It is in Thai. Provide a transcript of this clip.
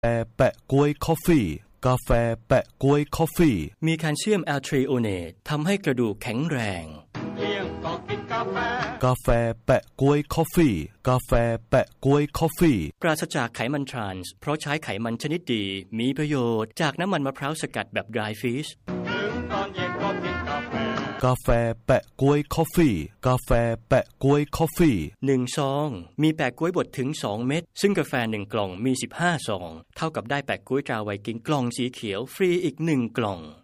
แปะก๊วยคอฟฟี่กาแฟแปะก๊วยคอฟฟี่มีแคลเซียมแอลทริโอเนตทำให้กระดูกแข็งแรงกาแฟแปะก๊วยคอฟฟี่กาแฟแปะก๊วยคอฟฟี่ปราศจากไขมันทรานส์เพราะใช้ไขมันชนิดดีมีประโยชน์จากน้ำมันมะพร้าวสกัดแบบ dry fish กาแฟแปะก๊วยคอฟฟี่กาแฟแปะก๊วยคอฟฟี่ 1 ซองมีแปะก๊วยบดถึง2เม็ดซึ่งกาแฟ1กล่องมี15ซองเท่ากับได้แปะก๊วยตราไวกิ้งกล่องสีเขียวฟรีอีก1กล่อง